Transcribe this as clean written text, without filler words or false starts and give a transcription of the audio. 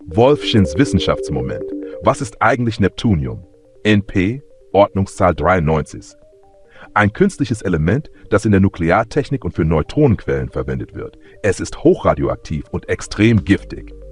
Wolfschins Wissenschaftsmoment. Was ist eigentlich Neptunium? NP, Ordnungszahl 93. Ein künstliches Element, das in der Nukleartechnik und für Neutronenquellen verwendet wird. Es ist hochradioaktiv und extrem giftig.